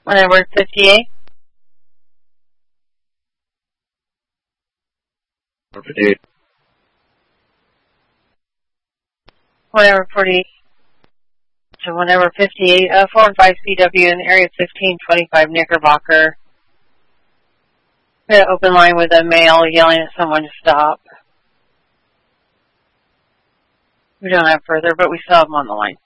When I work 58. 58. Whenever 40. So whenever 58, 4 and 5 CW in area 1525 Knickerbocker. We had an open line with a male yelling at someone to stop. We don't have further, but we still have them on the line.